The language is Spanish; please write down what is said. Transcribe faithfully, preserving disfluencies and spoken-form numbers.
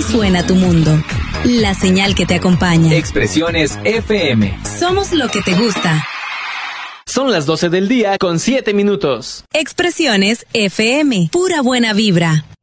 suena tu mundo. La señal que te acompaña. Expresiones F M. Somos lo que te gusta. Son las doce del día con siete minutos. Expresiones F M. Pura buena vibra.